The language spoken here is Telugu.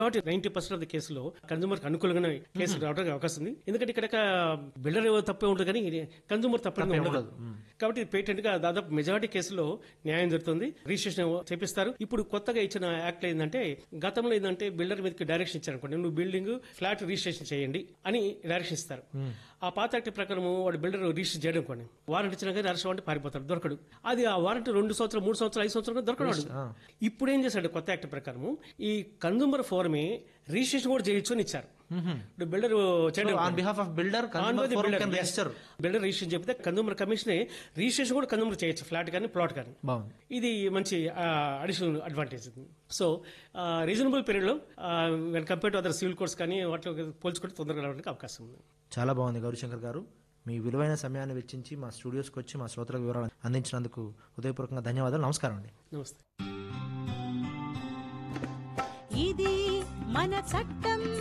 కాబట్టి 90% ఆఫ్ ది కేసులో కన్జ్యూమర్ అనుకూలంగానే కేసు రావడానికి అవకాశం ఉంది. ఎందుకంటే ఇక్కడ బిల్డర్ తప్పే ఉంటుంది కానీ కన్జ్యూమర్ తప్పే ఉండదు. కాబట్టి పేటెంట్ గా దాదాపు మెజారిటీ కేసులో న్యాయం జరుగుతుంది. రిజిస్ట్రేషన్ చేపిస్తారు. ఇప్పుడు కొత్తగా ఇచ్చిన యాక్ట్ ఏంటంటే, గతంలో ఏంటంటే బిల్డర్ మీదకి డైరెక్షన్ ఇచ్చారు అనుకోండి, నువ్వు బిల్డింగ్ ఫ్లాట్ రిజిస్ట్రేషన్ చేయండి అని డైరెక్షన్ ఇస్తారు. ఆ పాత యాక్ట్ ప్రకారం వాడు బిల్డర్ రిజిస్టర్ చేయడం కొన్ని వారంటీ ఇచ్చినా కానీ అరెస్ట్ అంటే పారిపోతాడు, దొరకడు. అది ఆ వారంటీ 2 సంవత్సరాలు 3 సంవత్సరాలు 5 సంవత్సరాలు దొరకడు. ఇప్పుడు ఏం చేశాడు కొత్త యాక్ట్ ప్రకారం, ఈ కన్జ్యూమర్ ఫోరమే రిజిస్ట్రేషన్ కూడా చేయొచ్చు అని ఇచ్చారు. ఇప్పుడు బిల్డర్ బిల్డర్ రిజిస్ట్రేషన్ చెప్తే కన్జ్యూమర్ కమిషన్ రిజిస్ట్రేషన్ కూడా కన్జ్యూమర్ చేయొచ్చు, ఫ్లాట్ కానీ ప్లాట్ కానీ. ఇది మంచి additional advantage. So reasonable period లో when compare to other civil courts కానీ వాటిలో పోల్చుకుంటే తొందరగా రావడానికి అవకాశం ఉంది. చాలా బాగుంది గౌరీశంకర్ గారు. మీ విలువైన సమయాన్ని వెచ్చించి మా స్టూడియోస్కి వచ్చి మా శ్రోతలకు వివరాలు అందించినందుకు హృదయపూర్వకంగా ధన్యవాదాలు. నమస్కారం అండి. నమస్తే. ఇది మన చట్టం.